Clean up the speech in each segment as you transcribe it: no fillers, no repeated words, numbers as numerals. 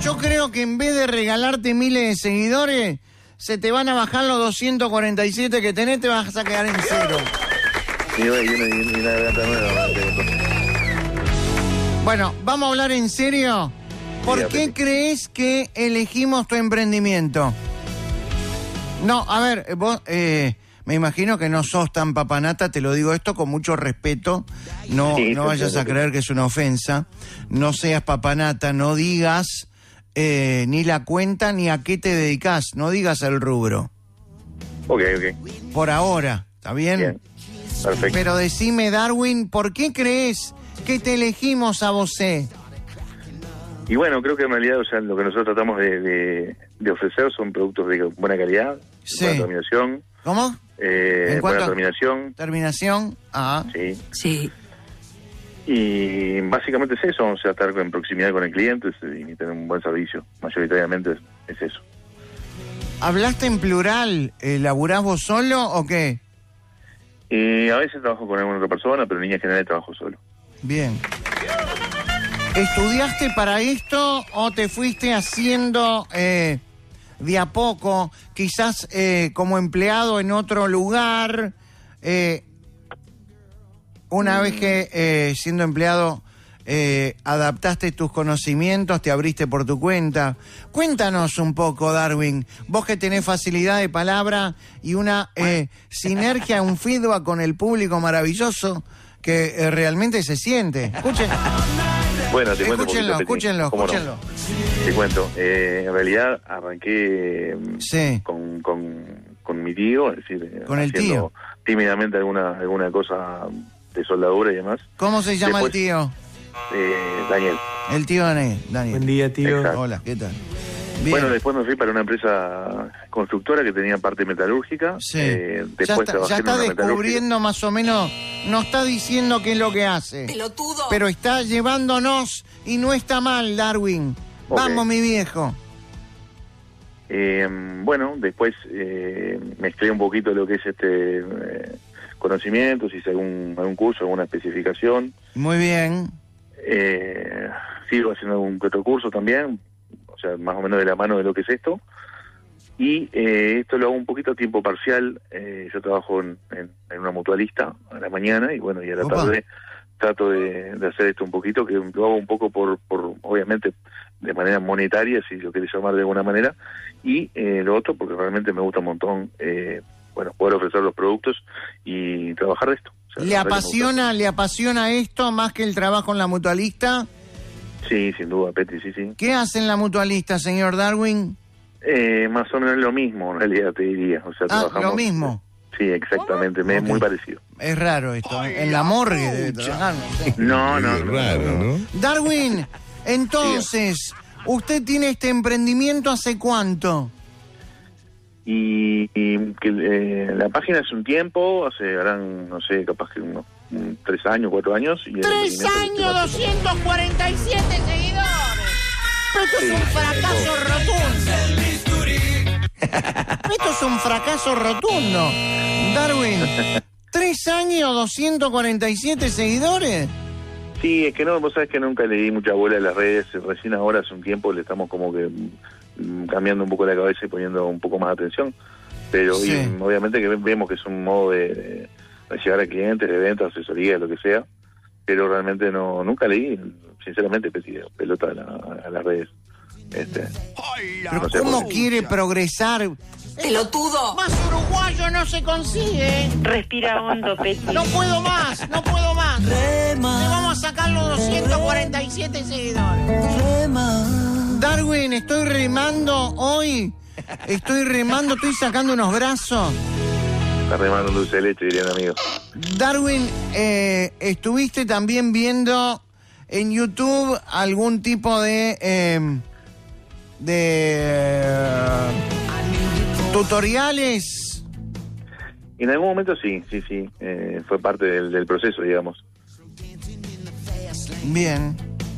yo creo que en vez de regalarte miles de seguidores, se te van a bajar los 247 que tenés, te vas a quedar en cero. Y una garganta nueva. Bueno, vamos a hablar en serio. ¿Por qué crees que elegimos tu emprendimiento? No, a ver, vos... me imagino que no sos tan papanata, te lo digo esto con mucho respeto, no vayas a creer que es una ofensa, no seas papanata, no digas ni la cuenta ni a qué te dedicas, no digas el rubro. Ok. Por ahora, ¿está bien? Bien, perfecto. Pero decime, Darwin, ¿por qué crees que te elegimos a vos? Y bueno, creo que en realidad, o sea, lo que nosotros tratamos de ofrecer son productos de buena calidad, Sí. buena terminación. ¿Cómo? Buena terminación. Terminación, Sí. Y básicamente es eso, o sea, estar en proximidad con el cliente y tener un buen servicio. Mayoritariamente es eso. ¿Hablaste en plural? ¿Laburás vos solo o qué? A veces trabajo con alguna otra persona, pero en línea general trabajo solo. Bien. ¿Estudiaste para esto o te fuiste haciendo de a poco, quizás como empleado en otro lugar? Una vez que siendo empleado adaptaste tus conocimientos, te abriste por tu cuenta. Cuéntanos un poco, Darwin, vos que tenés facilidad de palabra y una sinergia, un feedback con el público maravilloso que realmente se siente. Escuchen. Bueno, te cuento Escúchenlo. Te cuento, en realidad arranqué con mi tío, es decir, con el tío, tímidamente alguna cosa de soldadura y demás. ¿Cómo se llama el tío? Daniel. El tío Daniel. Buen día, tío. Exacto. Hola, ¿qué tal? Bien. Bueno, después me fui para una empresa constructora que tenía parte metalúrgica. Sí. Después ya está descubriendo más o menos, no está diciendo qué es lo que hace. Pelotudo. Pero está llevándonos y no está mal, Darwin. Okay. Vamos, mi viejo. Bueno, después mezclé un poquito lo que es conocimientos, hice algún curso, alguna especificación. Muy bien. Sigo haciendo algún otro curso también, o sea, más o menos de la mano de lo que es esto. Y esto lo hago un poquito a tiempo parcial. Yo trabajo en una mutualista a la mañana y bueno, y a la tarde trato de hacer esto un poquito, que lo hago un poco por obviamente de manera monetaria, si lo querés llamar de alguna manera, y lo otro porque realmente me gusta un montón poder ofrecer los productos y trabajar de esto. O sea, ¿Le apasiona esto más que el trabajo en la mutualista? Sí, sin duda, Petri, sí. ¿Qué hace en la mutualista, señor Darwin? Más o menos lo mismo, en realidad, te diría. O sea, trabajamos, lo mismo. Sí, exactamente, es muy parecido. Es raro esto, en la morgue debe trabajar. No. Raro, ¿no? Darwin, entonces, ¿usted tiene este emprendimiento hace cuánto? Y que la página hace un tiempo, harán, no sé, capaz que unos 3 años, 4 años. Y 3 años, 247 seguidores. Pero esto es un fracaso rotundo. Esto es un fracaso rotundo. Darwin, 3 años, 247 seguidores. Sí, es que no, vos sabés que nunca le di mucha bola a las redes. Recién ahora, hace un tiempo, le estamos como que cambiando un poco la cabeza y poniendo un poco más de atención. Pero Sí. y, obviamente que vemos que es un modo de llegar a clientes, de ventas, asesoría, lo que sea. Pero realmente nunca le di, sinceramente, pelota a las redes. No sé ¿Cómo por qué. quiere progresar? Pelotudo. Más uruguayo no se consigue. Respira hondo, Petri. No puedo más. Le vamos a sacar los 247 seguidores. Darwin, estoy remando hoy. Estoy sacando unos brazos. Está remando dulce de leche, dirían amigos. Darwin, ¿estuviste también viendo en YouTube algún tipo de tutoriales? En algún momento sí. Fue parte del proceso, digamos. Bien.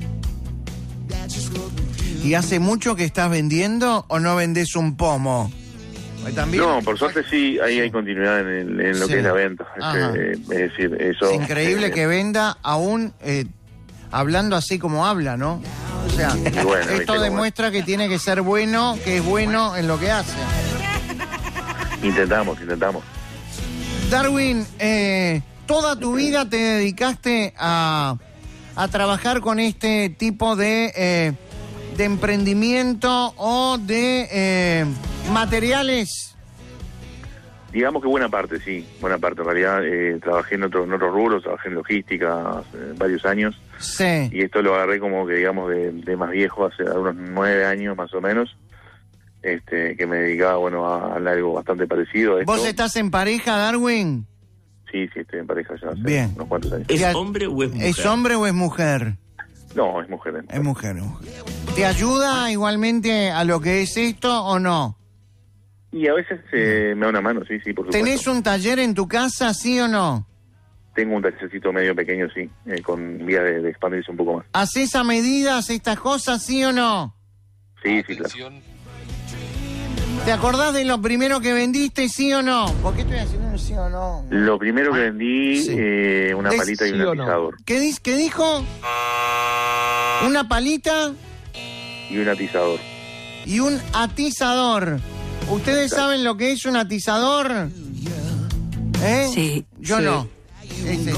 ¿Y hace mucho que estás vendiendo o no vendés un pomo? ¿También? No, por suerte sí, ahí hay continuidad en lo que es la venta. Es decir, eso... Es increíble que venda aún hablando así como habla, ¿no? sea, Y bueno, ¿viste esto cómo es? demuestra que tiene que ser bueno, que es bueno en lo que hace. Intentamos. Darwin, toda tu vida te dedicaste a trabajar con este tipo de emprendimiento o de materiales. Digamos que buena parte, sí. Buena parte. En realidad trabajé en otros rubros, trabajé en logística hace varios años. Sí. Y esto lo agarré como que, digamos, de más viejo, hace unos 9 años más o menos. Que me dedicaba, bueno, a algo bastante parecido a esto. ¿Vos estás en pareja, Darwin? Sí, estoy en pareja ya hace Bien. unos cuantos años. ¿Es hombre o es mujer? ¿Es hombre o es mujer? No, es mujer. Es mujer. ¿Te ayuda igualmente a lo que es esto o no? Y a veces me da una mano, sí, por supuesto. ¿Tenés un taller en tu casa, sí o no? Tengo un tallercito medio pequeño, sí, con vías de expandirse un poco más. ¿Haces a medidas estas cosas, sí o no? Sí, claro. ¿Te acordás de lo primero que vendiste, sí o no? ¿Por qué estoy haciendo un sí o no? Lo primero que vendí, Sí. una palita y un sí o no. atizador. ¿Qué dijo? ¿Una palita Y un atizador. y un atizador? ¿Ustedes saben lo que es un atizador? ¿Eh? Sí. Yo Sí. no. Ese.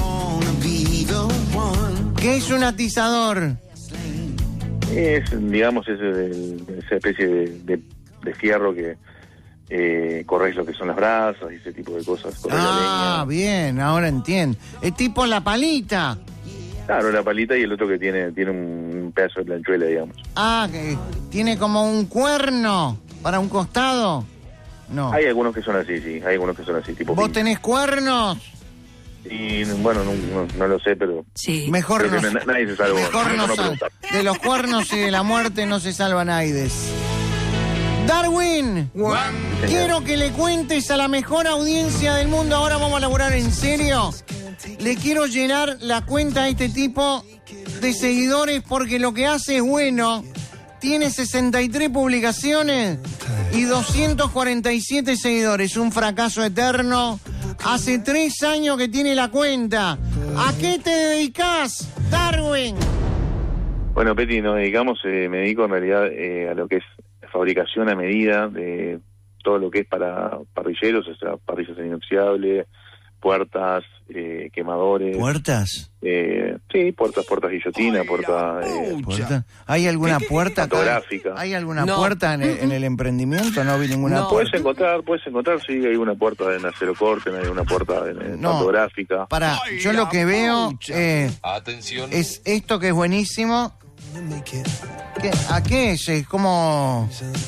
¿Qué es un atizador? Es, digamos, esa especie de fierro que corres lo que son las brasas y ese tipo de cosas. Corres la leña. Bien, ahora entiendo. Es tipo la palita. Claro, la palita y el otro que tiene un pedazo de planchuela, digamos. Que tiene como un cuerno para un costado. No. Hay algunos que son así, sí, hay algunos que son así, tipo ¿Vos pincho. tenés cuernos? Y bueno, no lo sé, pero Sí. Mejor creo no. que nadie se salvó. Mejor no preguntar. de los cuernos y de la muerte no se salva Naides. Darwin, quiero que le cuentes a la mejor audiencia del mundo. Ahora vamos a laburar en serio. Le quiero llenar la cuenta a este tipo de seguidores porque lo que hace es bueno. Tiene 63 publicaciones y 247 seguidores. Un fracaso eterno. Hace 3 años que tiene la cuenta. ¿A qué te dedicas, Darwin? Bueno, Peti, me dedico en realidad a lo que es fabricación a medida de todo lo que es para parrilleros, o sea, parrillas en inoxidable, puertas, quemadores. ¿Puertas? Sí, puertas guillotina, ¿Puerta? ¿Hay alguna puerta acá? fotográfica. ¿Hay alguna No. puerta en el emprendimiento? No vi ninguna No. puerta. Puedes encontrar, sí, hay una puerta en acero corte, hay una puerta en No. fotográfica. Yo lo que veo Atención. es esto que es buenísimo. ¿A qué es? Es como...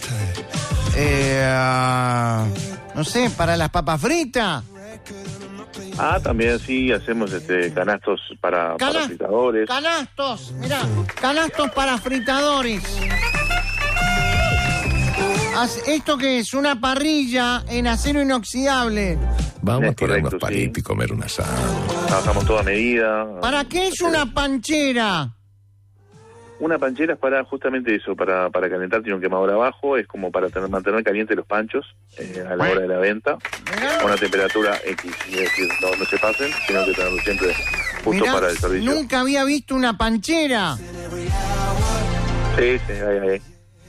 no sé, para las papas fritas. También sí, hacemos canastos para fritadores. Canastos, mirá, canastos para fritadores. ¿Esto qué es? Una parrilla en acero inoxidable. Vamos a Es poner unos correcto, palitos sí. y comer un asado. Trabajamos toda medida. ¿Para qué es una panchera? Una panchera es para justamente eso, para calentar, tiene un quemador abajo, es como para mantener calientes los panchos a la hora de la venta, a una temperatura X, es decir, no se pasen, sino que tenerlo siempre justo Mirá, para el servicio. nunca había visto una panchera. Sí, ahí.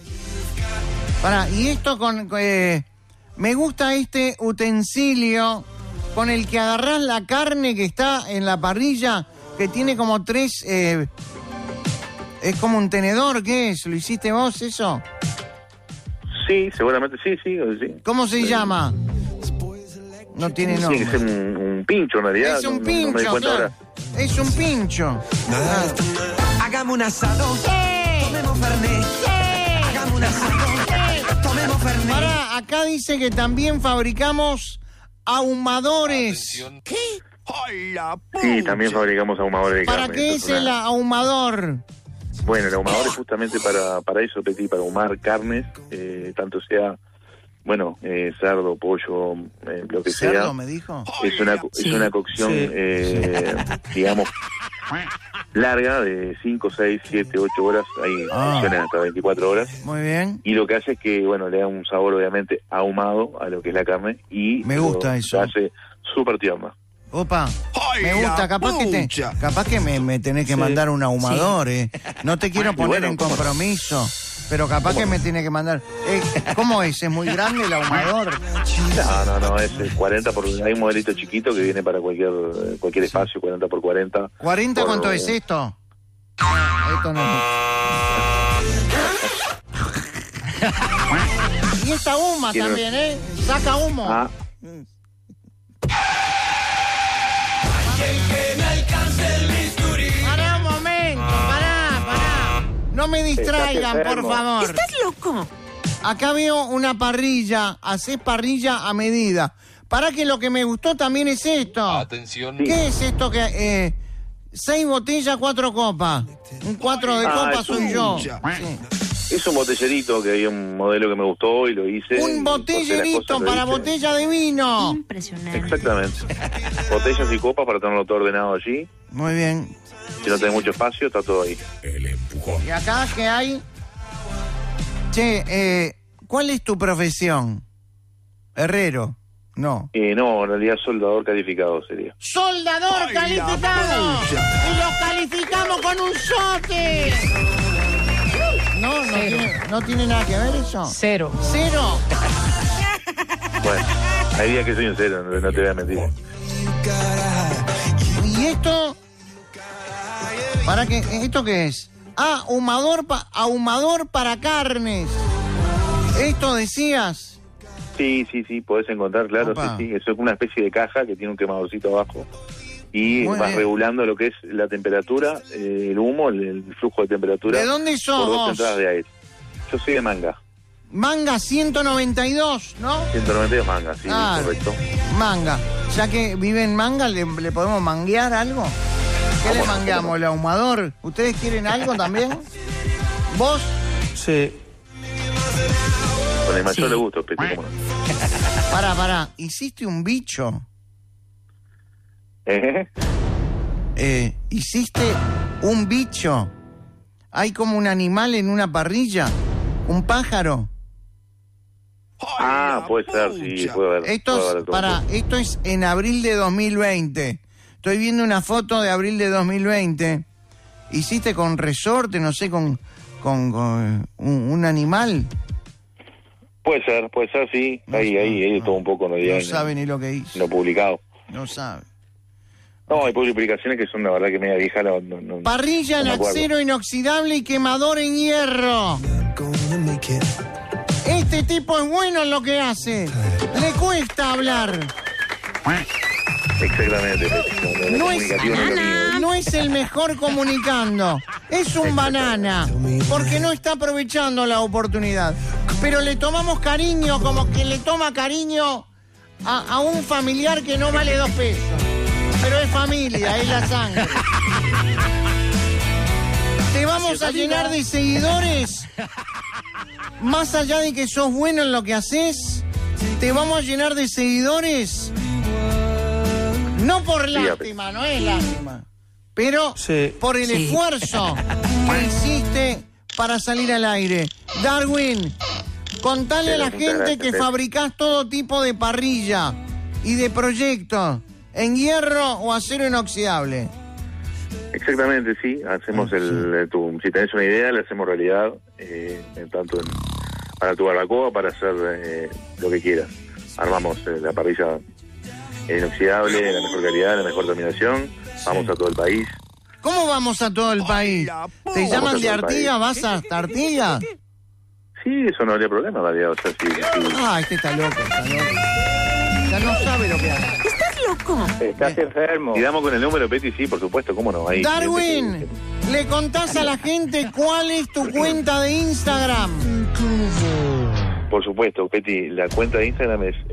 Y esto me gusta este utensilio con el que agarrás la carne que está en la parrilla, que tiene como 3... es como un tenedor, ¿qué es? ¿Lo hiciste vos eso? Sí, seguramente sí. ¿Cómo se llama? No tiene nombre. Tiene que ser un pincho en realidad. Es un no me di pincho, cuenta claro. ahora. Es un pincho. Hagamos un asado, ¡Sí! tomemos fernet. ¡Sí! Hagamos un asado, tomemos fernet. Pará, acá dice que también fabricamos ahumadores. Sí, también fabricamos ahumadores de ¿Para carne. qué Esto es el una- ahumador? Bueno, el ahumador es justamente para eso, Peti, para ahumar carnes, tanto sea, cerdo, pollo, lo que ¿Cerdo sea. me dijo? Es una cocción, digamos, larga de 5, 6, 7, 8 horas. Hay cocciones hasta 24 horas. Muy bien. Y lo que hace es que, le da un sabor, obviamente, ahumado a lo que es la carne. Y Me gusta eso. Se hace súper tierna. Opa. Me gusta, capaz que me tenés que mandar un ahumador, No te quiero poner bueno, en compromiso, pero capaz que me tiene que mandar. ¿Cómo es? ¿Es muy grande el ahumador? No, es 40 por... Hay un modelito chiquito que viene para cualquier espacio, 40 por 40. ¿40 cuánto es esto? Esto no. Y esta huma también, saca humo. Ah. Pará un momento, pará. No me distraigan, por favor. ¿Estás loco? Acá veo una parrilla, hacés parrilla a medida. Para que lo que me gustó también es esto. Atención. ¿Qué es esto que 6 botellas, 4 copas? Un 4 de copas soy yo. Sí. Es un botellerito que hay un modelo que me gustó y lo hice. Un botellerito para botella de vino. Impresionante. Exactamente. Botellas y copas para tenerlo todo ordenado allí. Muy bien. Si no tenés mucho espacio, está todo ahí. ¿Y acá qué hay? Che, ¿cuál es tu profesión? ¿Herrero? No. No, en realidad soldador calificado sería. ¡Soldador calificado! ¡Y lo calificamos con un sote! No tiene nada que ver eso. Cero. ¿Cero? Bueno, hay días que soy un cero, no te voy a mentir. ¿Y esto? ¿Para qué? ¿Esto qué es? Ah, ahumador para carnes. ¿Esto decías? Sí, podés encontrar, claro, Opa. sí. Eso es una especie de caja que tiene un quemadorcito abajo. Y Muy vas bien. regulando lo que es la temperatura, el humo, el flujo de temperatura. ¿De dónde sos por 2 vos? entradas de aire. Yo soy de Manga. Manga 192, ¿no? 192 Manga, sí, Claro. correcto. Manga. Ya que vive en Manga, ¿le podemos manguear algo? ¿Qué le mangueamos? ¿El ahumador? ¿Ustedes quieren algo también? ¿Vos? Sí. Con el mayor le gusto, Peti, cómo no. Pará. ¿Hiciste un bicho? ¿Hiciste un bicho? ¿Hay como un animal en una parrilla? ¿Un pájaro? Puede ser, sí, puede haber. Esto es en abril de 2020. Estoy viendo una foto de abril de 2020. ¿Hiciste con resorte, no sé, con un animal? Puede ser, sí. Ahí todo un poco, No sabe ni lo que hizo. no publicado. No sabe. No, hay publicaciones que son la verdad que media vieja. No, Parrilla en no me acuerdo. acero inoxidable y quemador en hierro. Este tipo es bueno en lo que hace. Le cuesta hablar. Exactamente. No es Comunicativo no es lo mío. No es el mejor comunicando. Es un banana. Porque no está aprovechando la oportunidad. Pero le tomamos cariño como que le toma cariño a un familiar que no vale 2 pesos. Pero es familia, es la sangre. Te vamos a llenar de seguidores. Más allá de que sos bueno en lo que haces, te vamos a llenar de seguidores. No por lástima, no es lástima. Pero Sí. por el esfuerzo que hiciste para salir al aire. Darwin, contale a la Muchas gente gracias, que Pep. fabricás todo tipo de parrilla y de proyectos en hierro o acero inoxidable. Exactamente, sí. Hacemos si tenés una idea, la hacemos realidad, tanto para tu barbacoa, para hacer lo que quieras. Armamos la parrilla inoxidable, de la mejor calidad, la mejor terminación. Vamos a todo el país. ¿Cómo vamos a todo el país? ¿Te llaman de Artigas? ¿Vas hasta Artigas? Sí, eso no habría problema, en realidad. O sea, sí. Ah, este está loco. Ya no sabe lo que hace. ¿Estás loco? Estás enfermo. Y damos con el número, Peti, sí, por supuesto, cómo no. Hay Darwin, gente ¿le contás a la gente cuál es tu cuenta de Instagram? por supuesto, Peti, la cuenta de Instagram es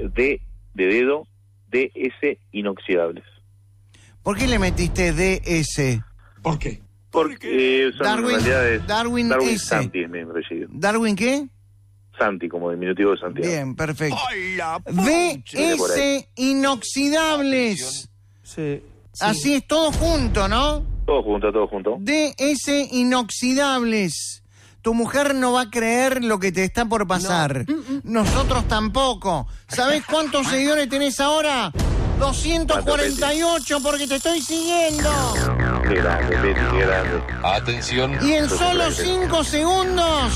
DS Inoxidables. ¿Por qué le metiste DS? ¿Por qué? Porque son Darwin- en realidad es Darwin S. Santi es mi apellido. ¿Darwin qué? Santi, como diminutivo de Santiago. Bien, perfecto. Viene por DS Inoxidables. Sí. Así es, todo junto, ¿no? Todo junto. DS Inoxidables. Tu mujer no va a creer lo que te está por pasar. Nosotros tampoco. ¿Sabés cuántos seguidores tenés ahora? 248 porque te estoy siguiendo. Qué grande, Petty, qué grande. Atención. Y en solo 5 segundos,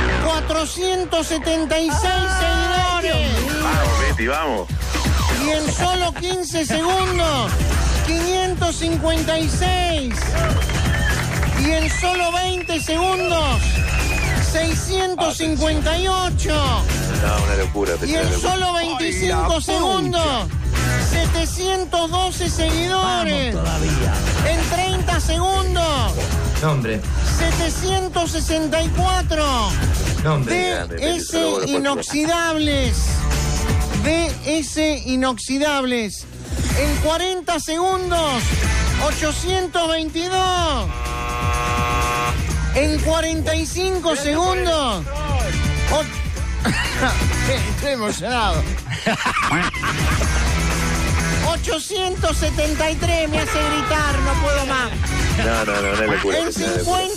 476 seguidores. Vamos, Petty, vamos. Y en solo 15 segundos, 556. Y en solo 20 segundos, 658. No, una locura, Petty. Y en solo 25 segundos, 712 seguidores. En 30 segundos, Nombre. 764. DS inoxidables. DS inoxidables. En 40 segundos, 822. En 45 segundos. Estoy emocionado. 873 me hace gritar, no puedo más. No, una locura. En 50